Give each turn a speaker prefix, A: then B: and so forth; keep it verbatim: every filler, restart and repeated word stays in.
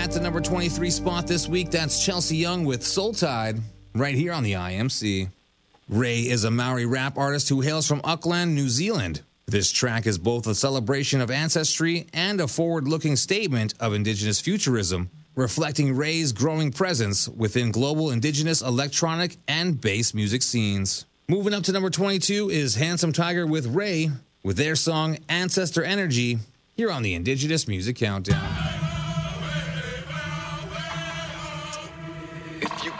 A: At the number twenty-three spot this week, that's Chelsea Young with Soul Tide, right here on the I M C. Ray is a Maori rap artist who hails from Auckland, New Zealand. This track is both a celebration of ancestry and a forward-looking statement of Indigenous futurism, reflecting Ray's growing presence within global Indigenous electronic and bass music scenes. Moving up to number twenty-two is Handsome Tiger with Ray, with their song Ancestor Energy, here on the Indigenous Music Countdown.